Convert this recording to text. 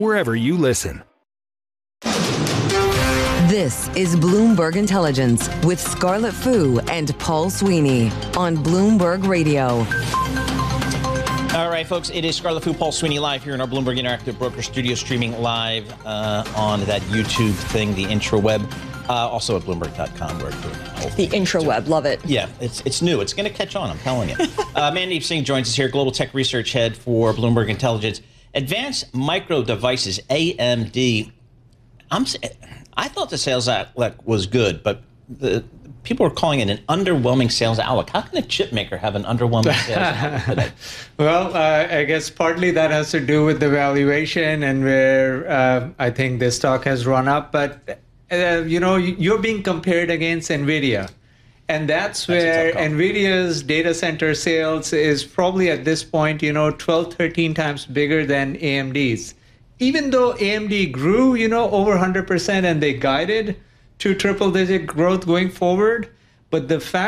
wherever you listen. This is Bloomberg Intelligence with Scarlett Fu and Paul Sweeney on Bloomberg Radio. All right, folks, it is Scarlett Fu, Paul Sweeney live here in our Bloomberg Interactive Broker Studio, streaming live on that YouTube thing, the intraweb, also at Bloomberg.com. The intraweb, love it. Yeah, it's new. It's going to catch on, I'm telling you. Mandeep Singh joins us here, Global Tech Research Head for Bloomberg Intelligence. Advanced Micro Devices, AMD. I thought the sales outlook was good, but the people are calling it an underwhelming sales outlook. How can a chip maker have an underwhelming sales outlook today? Well, I guess partly that has to do with the valuation and where I think the stock has run up. But, you're being compared against NVIDIA. And that's where NVIDIA's data center sales is probably at this point, 12, 13 times bigger than AMD's. Even though AMD grew, over 100% and they guided to triple-digit growth going forward, but the fact